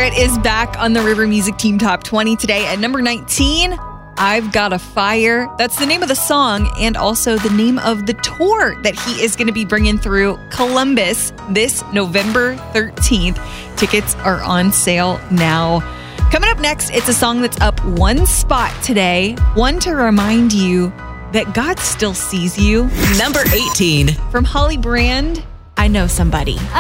It is back on the River Music Team Top 20 today at number 19. I've Got a Fire. That's the name of the song and also the name of the tour that he is going to be bringing through Columbus this November 13th. Tickets are on sale now. Coming up next, it's a song that's up one spot today. One to remind you that God still sees you. Number 18. From Holly Brand, I Know Somebody.